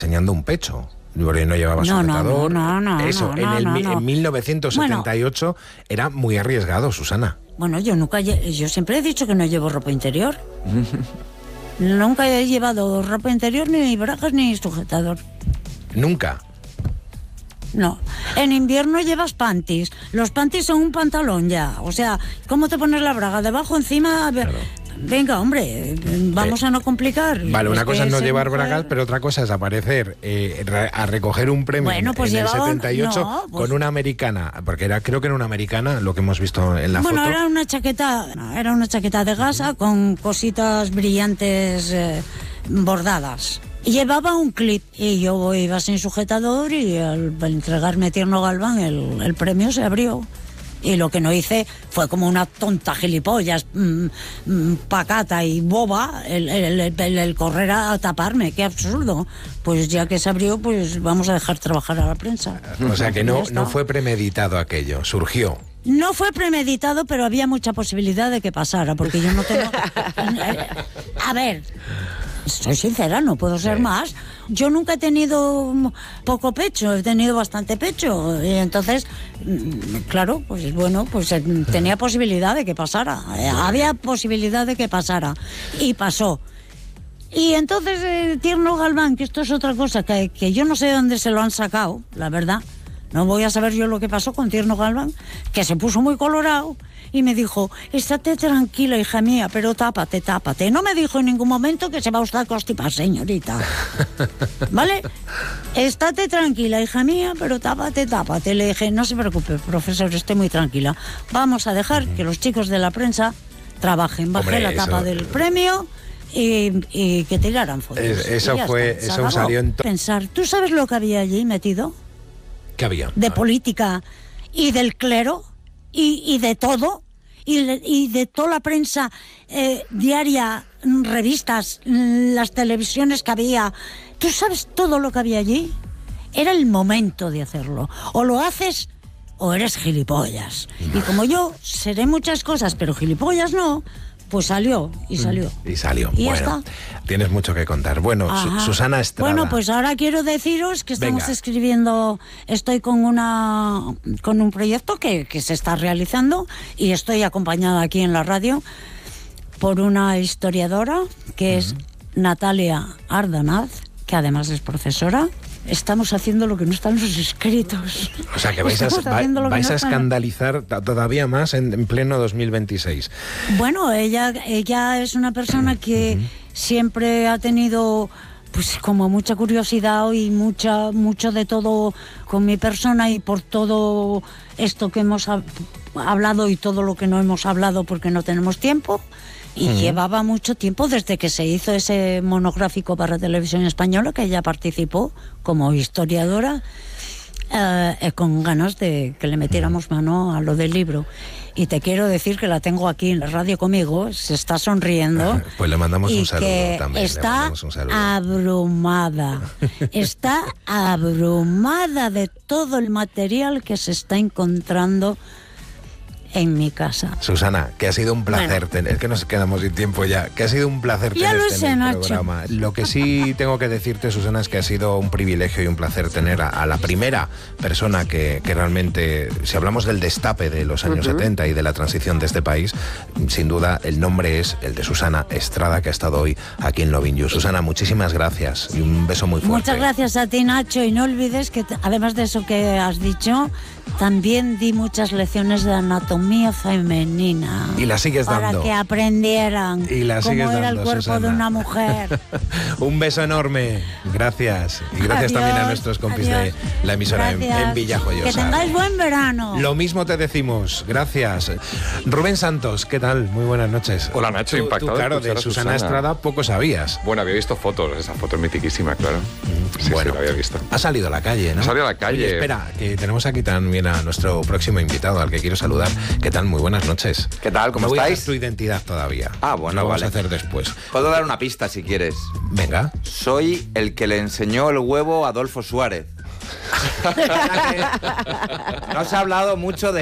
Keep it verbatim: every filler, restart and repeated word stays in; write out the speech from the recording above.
enseñando un pecho. Porque no llevaba No, no, sujetador. no, no, no, Eso, no, en, el, no, mi- no. en mil novecientos setenta y ocho Bueno. era muy arriesgado, Susana. Bueno, yo nunca, lle- yo siempre he dicho que no llevo ropa interior. Nunca he llevado ropa interior, ni bragas, ni sujetador. Nunca. No. En invierno llevas panties. Los panties son un pantalón ya. O sea, ¿cómo te pones la braga? Debajo, encima. A ver, Claro. venga, hombre, vamos Eh, a no complicar. Vale, una Es cosa que es no ser llevar mujer- bragas, pero otra cosa es aparecer eh, re- a recoger un premio Bueno, pues en el llevaban- setenta y ocho no, pues- con una americana, porque era creo que era una americana lo que hemos visto en la Bueno, foto. era una chaqueta, no, era una chaqueta de gasa con cositas brillantes eh, bordadas. Y llevaba un clip y yo iba sin sujetador y al entregarme Tierno Galván el, el premio se abrió. Y lo que no hice fue como una tonta gilipollas, mm, mm, pacata y boba, el, el- el- el- el correr a taparme, qué absurdo. Pues ya que se abrió, pues vamos a dejar trabajar a la prensa. O sea que Y no, ya está. no fue premeditado aquello, surgió. No fue premeditado, pero había mucha posibilidad de que pasara, porque yo no tengo... A ver, soy sincera, no puedo ser Sí. más. Yo nunca he tenido mm, poco pecho, he tenido bastante pecho. Y entonces, mm, claro, pues bueno, pues eh, tenía posibilidad de que pasara. Eh, Había posibilidad de que pasara. Y pasó. Y entonces, eh, Tierno Galván, que esto es otra cosa, que, que yo no sé de dónde se lo han sacado, la verdad. No voy a saber yo lo que pasó con Tierno Galván, que se puso muy colorado y me dijo, estate tranquila, hija mía, pero tápate, tápate. No me dijo en ningún momento que se va usted a constipar, señorita. ¿Vale? Estate tranquila, hija mía, pero tápate, tápate. Le dije, no se preocupe, profesor, estoy muy tranquila. Vamos a dejar que los chicos de la prensa trabajen. Bajé Hombre, la tapa eso- del premio y, y que tiraran fotos. Es- eso Y ya fue- está, se eso acabó. salió en to- Pensar, ¿tú sabes lo que había allí metido? ¿Qué había? De Ah, política y del clero y, y de todo y, le- y de toda la prensa eh, diaria, mm, revistas, mm, las televisiones que había. ¿Tú sabes todo lo que había allí? Era el momento de hacerlo. O lo haces o eres gilipollas. Y como yo seré muchas cosas, pero gilipollas no, pues salió y salió. Y salió. Y ya bueno, está. tienes mucho que contar. Bueno, Su- Ajá. Susana Estrada. Bueno, pues ahora quiero deciros que estamos Venga. escribiendo, estoy con una con un proyecto que, que se está realizando y estoy acompañada aquí en la radio por una historiadora que es Natalia Ardanaz, que además es profesora. Estamos haciendo lo que no está en los escritos. O sea que vais a, Estamos va- haciendo lo que vais no a está en- escandalizar ta- todavía más en, en pleno dos mil veintiséis. Bueno, ella, ella es una persona que siempre ha tenido pues como mucha curiosidad y mucha mucho de todo con mi persona y por todo esto que hemos hab- hablado y todo lo que no hemos hablado porque no tenemos tiempo. Y llevaba mucho tiempo desde que se hizo ese monográfico para Televisión Española, que ella participó como historiadora, eh, eh, con ganas de que le metiéramos mano a lo del libro. Y te quiero decir que la tengo aquí en la radio conmigo, se está sonriendo. Pues le mandamos y un saludo que también, le está mandamos un saludo. abrumada. Está abrumada de todo el material que se está encontrando en mi casa. Susana, que ha sido un placer Bueno. tener, es que nos quedamos sin tiempo ya, que ha sido un placer Ya lo tenerte sé, en el Nacho. programa. Lo que sí tengo que decirte, Susana, es que ha sido un privilegio y un placer tener a, a la primera persona que, que realmente, si hablamos del destape de los años setenta y de la transición de este país, sin duda el nombre es el de Susana Estrada, que ha estado hoy aquí en Lovin' You. Susana, muchísimas gracias y un beso muy fuerte. Muchas gracias a ti, Nacho, y no olvides que t- además de eso que has dicho, también di muchas lecciones de anatomía femenina. Y la sigues para dando. que aprendieran Y la cómo sigues era dando, el cuerpo Susana. de una mujer. Un beso enorme, gracias. Y gracias Adiós, también a nuestros compis de adiós. la emisora en, Gracias. en Villajoyosa. Que tengáis buen verano. Lo mismo te decimos, gracias. Rubén Santos, ¿qué tal? Muy buenas noches. Hola, Nacho, Tú- impactado Tú, de claro, escuchar de a Susana Susana. Estrada poco sabías. Bueno, había visto fotos, esa foto es mitiquísima, claro. Sí, bueno, sí, la había visto. ha salido a la calle, ¿no? Ha salido a la calle. Oye, espera, que tenemos aquí también a nuestro próximo invitado, al que quiero saludar. ¿Qué tal? Muy buenas noches. ¿Qué tal? ¿Cómo No voy a estáis? hacer tu identidad todavía. Ah, bueno, Lo vamos vale. a hacer después. Puedo dar una pista si quieres. Venga. Soy el que le enseñó el huevo a Adolfo Suárez. No se ha hablado mucho de